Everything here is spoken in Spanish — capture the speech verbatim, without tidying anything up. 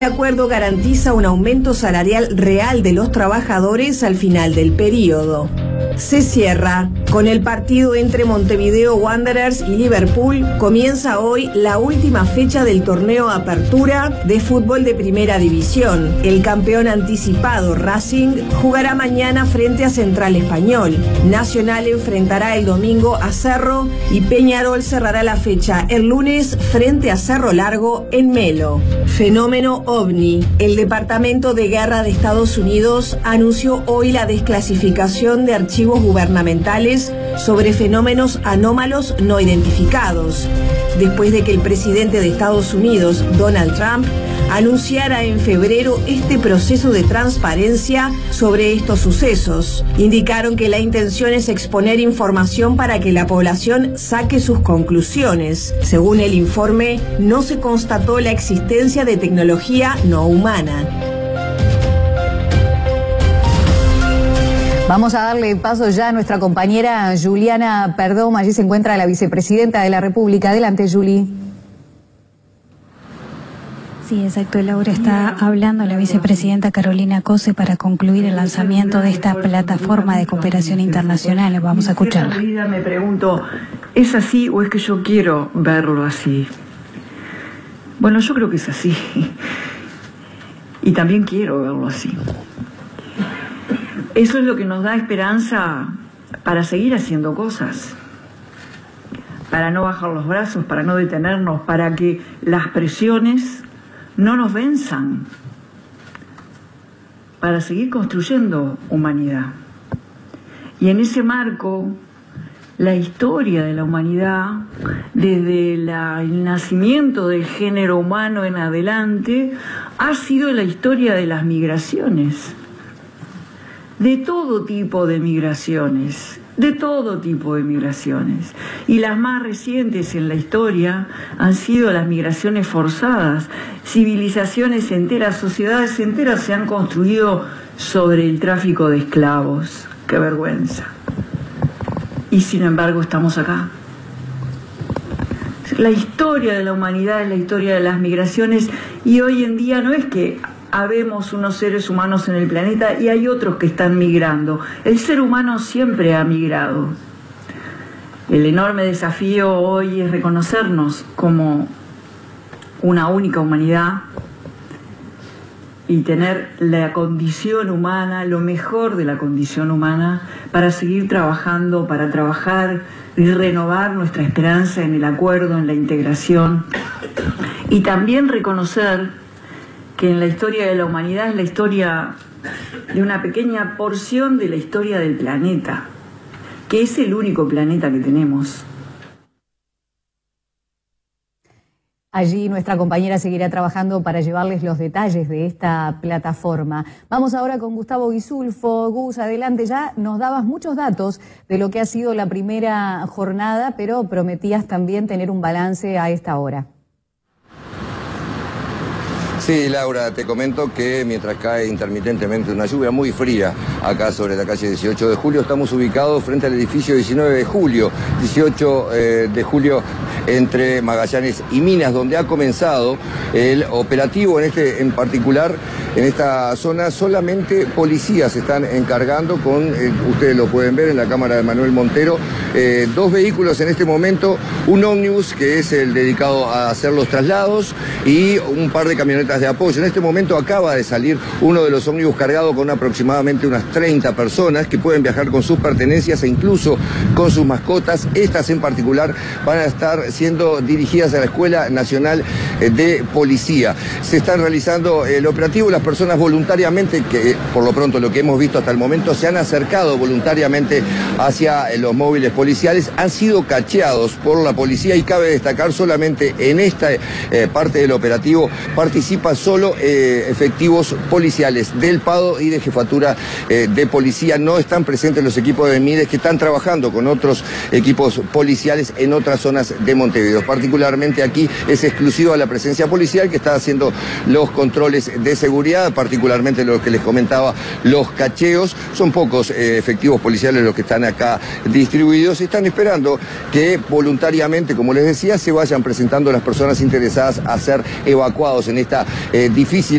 El acuerdo garantiza un aumento salarial real de los trabajadores al final del periodo. Se cierra. Con el partido entre Montevideo Wanderers y Liverpool, comienza hoy la última fecha del torneo Apertura de fútbol de Primera División. El campeón anticipado, Racing, jugará mañana frente a Central Español. Nacional enfrentará el domingo a Cerro y Peñarol cerrará la fecha el lunes frente a Cerro Largo en Melo. Fenómeno OVNI. El Departamento de Guerra de Estados Unidos anunció hoy la desclasificación de archivos gubernamentales sobre fenómenos anómalos no identificados, después de que el presidente de Estados Unidos, Donald Trump, anunciara en febrero este proceso de transparencia sobre estos sucesos. Indicaron que la intención es exponer información para que la población saque sus conclusiones. Según el informe, no se constató la existencia de tecnología no humana. Vamos a darle paso ya a nuestra compañera Juliana Perdom. Allí se encuentra la vicepresidenta de la República. Adelante, Juli. Sí, exacto. Laura, está hablando la vicepresidenta Carolina Cose para concluir el lanzamiento de esta plataforma de cooperación internacional. Vamos a escucharla. Me pregunto, ¿es así o es que yo quiero verlo así? Bueno, yo creo que es así. Y también quiero verlo así. Eso es lo que nos da esperanza para seguir haciendo cosas, para no bajar los brazos, para no detenernos, para que las presiones no nos venzan, para seguir construyendo humanidad. Y en ese marco, la historia de la humanidad, desde la, el nacimiento del género humano en adelante, ha sido la historia de las migraciones. De todo tipo de migraciones, de todo tipo de migraciones. Y las más recientes en la historia han sido las migraciones forzadas. Civilizaciones enteras, sociedades enteras se han construido sobre el tráfico de esclavos. ¡Qué vergüenza! Y sin embargo estamos acá. La historia de la humanidad es la historia de las migraciones y hoy en día no es que habemos unos seres humanos en el planeta y hay otros que están migrando. El ser humano siempre ha migrado. El enorme desafío hoy es reconocernos como una única humanidad y tener la condición humana, lo mejor de la condición humana, para seguir trabajando, para trabajar y renovar nuestra esperanza en el acuerdo, en la integración. Y también reconocer que en la historia de la humanidad es la historia de una pequeña porción de la historia del planeta, que es el único planeta que tenemos. Allí nuestra compañera seguirá trabajando para llevarles los detalles de esta plataforma. Vamos ahora con Gustavo Guisulfo. Gus, adelante, ya nos dabas muchos datos de lo que ha sido la primera jornada, pero prometías también tener un balance a esta hora. Sí, Laura, te comento que mientras cae intermitentemente una lluvia muy fría acá sobre la calle dieciocho de julio, estamos ubicados frente al edificio diecinueve de julio, dieciocho de julio entre Magallanes y Minas, donde ha comenzado el operativo en este en particular. En esta zona solamente policías se están encargando con, eh, ustedes lo pueden ver en la cámara de Manuel Montero, eh, dos vehículos en este momento, un ómnibus que es el dedicado a hacer los traslados y un par de camionetas de apoyo. En este momento acaba de salir uno de los ómnibus cargado con aproximadamente unas treinta personas que pueden viajar con sus pertenencias e incluso con sus mascotas. Estas en particular van a estar siendo dirigidas a la Escuela Nacional de Policía. Se está realizando el operativo, las personas voluntariamente, que por lo pronto lo que hemos visto hasta el momento, se han acercado voluntariamente hacia los móviles policiales, han sido cacheados por la policía y cabe destacar solamente en esta eh, parte del operativo participan solo eh, efectivos policiales del Pado y de Jefatura eh, de Policía. No están presentes los equipos de Mides que están trabajando con otros equipos policiales en otras zonas de Montevideo. Particularmente aquí es exclusiva la presencia policial que está haciendo los controles de seguridad, particularmente lo que les comentaba, los cacheos. Son pocos eh, efectivos policiales los que están acá distribuidos y están esperando que voluntariamente, como les decía, se vayan presentando las personas interesadas a ser evacuados en esta eh, difícil